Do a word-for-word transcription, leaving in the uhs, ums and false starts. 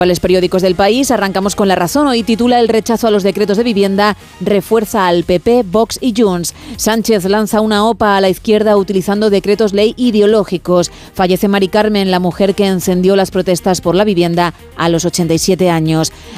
Los periódicos del país, arrancamos con La Razón. Hoy titula: el rechazo a los decretos de vivienda refuerza al P P, Vox y Junts. Sánchez lanza una opa a la izquierda utilizando decretos ley ideológicos. Fallece Mari Carmen, la mujer que encendió las protestas por la vivienda a los ochenta y siete años.